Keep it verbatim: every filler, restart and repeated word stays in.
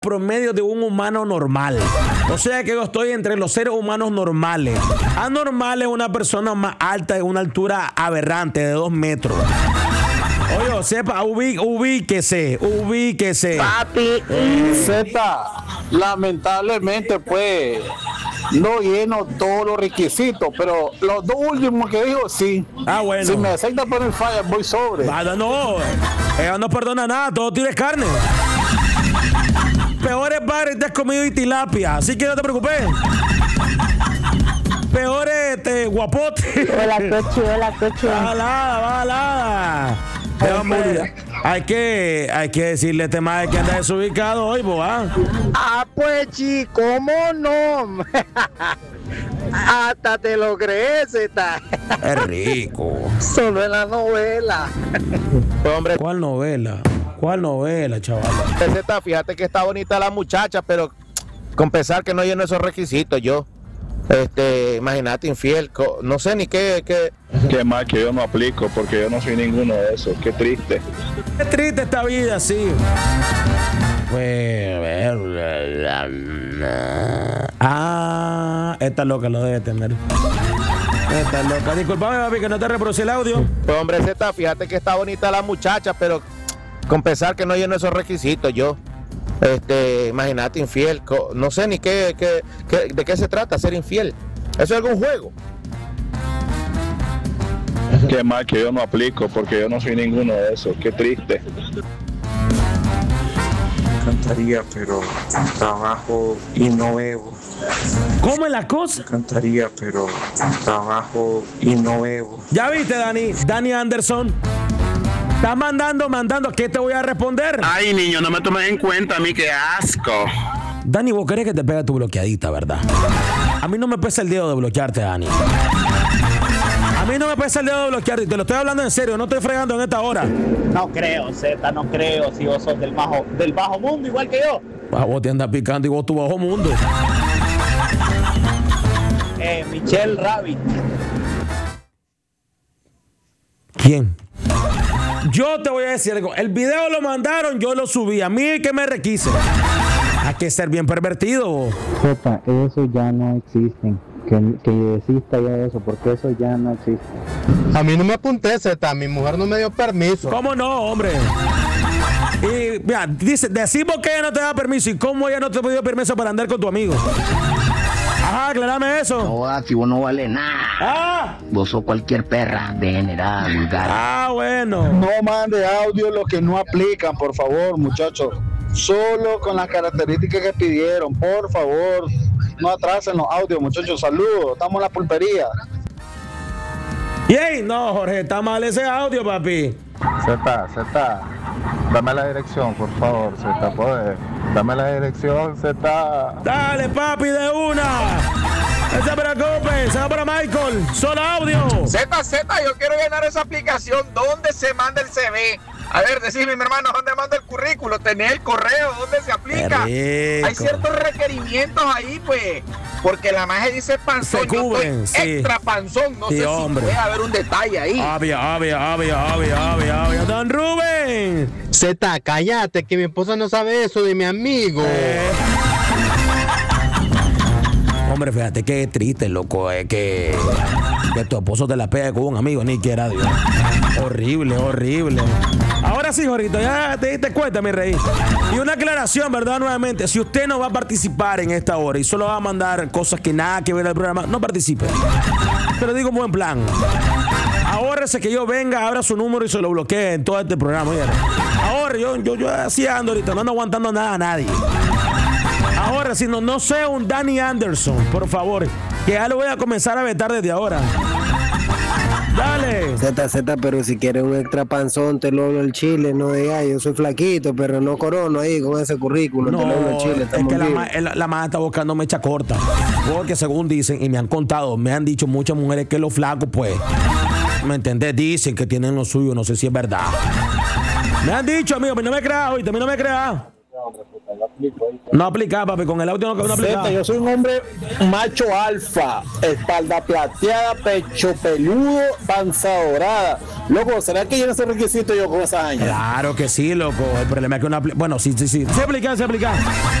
promedio de un humano normal. O sea que yo estoy entre los seres humanos normales. Anormal es una persona más alta de una altura aberrante de dos metros. Oye, sepa, ubí, ubíquese, ubíquese. Papi, Z, lamentablemente, pues, no lleno todos los requisitos, pero los dos últimos que dijo, sí. Ah, bueno. Si me acepta poner falla, voy sobre. Vaya, no, ella no perdona nada, todo tienes carne. Peor es bares, te has comido y tilapia, así que no te preocupes. Peor es este, guapote. hola, coche, hola, coche. Balada, balada. Hombre, hay que, hay que decirle a este madre que anda desubicado hoy, boa. Ah, pues, chi, ¿cómo no? Hasta te lo crees, está. Es rico. Solo en la novela. Hombre, ¿Cuál novela? ¿Cuál novela, chaval? Z, fíjate que está bonita la muchacha, pero con pesar que no lleno esos requisitos, yo. Este, imagínate, infiel, co- no sé ni qué, qué. Qué mal que yo no aplico, porque yo no soy ninguno de esos. Qué triste. Qué triste esta vida, sí. Pues, ah, esta loca lo debe tener. Esta loca. Disculpame, papi, que no te reproducí el audio. Pues hombre, Z, fíjate que está bonita la muchacha, pero con pesar que no lleno esos requisitos, yo. Este, imagínate, infiel, co- no sé ni qué, qué, qué, de qué se trata ser infiel. ¿Eso es algún juego? Qué mal que yo no aplico, porque yo no soy ninguno de esos. Qué triste. Cantaría, pero trabajo y no bebo. ¿Cómo es la cosa? Cantaría, pero trabajo y no bebo. Ya viste, Dani, Dani Anderson. Estás mandando, mandando. ¿Qué te voy a responder? Ay, niño, no me tomes en cuenta a mí, qué asco. Dani, vos querés que te pegue tu bloqueadita, ¿verdad? A mí no me pesa el dedo de bloquearte, Dani. A mí no me pesa el dedo de bloquearte. Te lo estoy hablando en serio, no estoy fregando en esta hora. No creo, Z, no creo. Si vos sos del bajo, del bajo mundo, igual que yo. Ah, vos te andas picando y vos tu bajo mundo. Eh, Michelle Rabbit. ¿Quién? Yo te voy a decir algo. El video lo mandaron, yo lo subí. A mí que me requise. Hay que ser bien pervertido. Jota, eso ya no existe. Que, que exista ya eso, porque eso ya no existe. A mí no me apunté, Z, mi mujer no me dio permiso. ¿Cómo no, hombre? Y mira, dice, decimos que ella no te da permiso. ¿Y cómo ella no te dio permiso para andar con tu amigo? Ajá, aclarame eso. No, si vos no vale nada. Ah. Vos sos cualquier perra degenerada, vulgar. Ah, bueno. No mande audio los que no aplican, por favor, muchachos. Solo con las características que pidieron, por favor. No atrasen los audios, muchachos. Saludos, estamos en la pulpería. Yey, no, Jorge, está mal ese audio, papi. Z, Z, dame la dirección, por favor, Z, ¿puedes? Dame la dirección, Z. Dale, papi, de una. No se preocupe, se va para Michael. Solo audio. Z, Z, yo quiero llenar esa aplicación. ¿Dónde se manda el C V? A ver, decime, mi hermano, ¿dónde manda el currículo? ¿Tenés el correo? ¿Dónde se aplica? Hay ciertos requerimientos ahí, pues. Porque la magia dice panzón. Se cubren, yo estoy sí. extra panzón. No Sí, sé hombre. si puede haber un detalle ahí. Obvio, obvio, obvio, obvio, obvio, obvio. Don Rubén. Z, cállate, que mi esposa no sabe eso de mi amigo. Eh. Hombre, fíjate qué triste, loco, es que, que tu esposo te la pegue con un amigo, ni quiera Dios. Horrible, horrible. Ahora sí, Jorito, ya te diste cuenta, mi rey. Y una aclaración, ¿verdad? Nuevamente, si usted no va a participar en esta hora y solo va a mandar cosas que nada que ver al programa, no participe. Te lo digo en buen plan. Ahórrese que yo venga, abra su número y se lo bloquee en todo este programa. Oye. Ahora, yo, yo, yo así ando ahorita, no ando aguantando nada a nadie. Ahora, si no, no sea un Danny Anderson, por favor, que ya lo voy a comenzar a vetar desde ahora. Dale. Z, Z, pero si quieres un extra panzón, te lo hablo el chile, no digas, yo soy flaquito, pero no corono ahí con ese currículum, No, te lo hablo el chile. es que la, ma- la, la madre está buscando mecha corta. Porque según dicen, y me han contado, me han dicho muchas mujeres que los flacos, pues, ¿me entendés? Dicen que tienen lo suyo, no sé si es verdad. Me han dicho, amigo, pero no me creas, oíste, a mí no me creas. No aplica, papi, con el audio no, no aplica. Yo soy un hombre macho alfa, espalda plateada, pecho peludo, panza dorada. Loco, ¿será que yo no soy requisito yo con esas años? Claro que sí, loco. El problema es que una... Bueno, sí, sí, sí. Se aplica, se aplica.